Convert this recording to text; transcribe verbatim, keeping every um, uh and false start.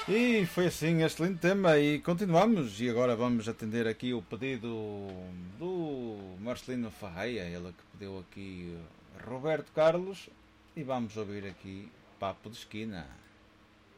E foi assim este lindo tema e continuamos e agora vamos atender aqui o pedido do Marcelino Ferreira, ele que pediu aqui Roberto Carlos e vamos ouvir aqui Papo de Esquina.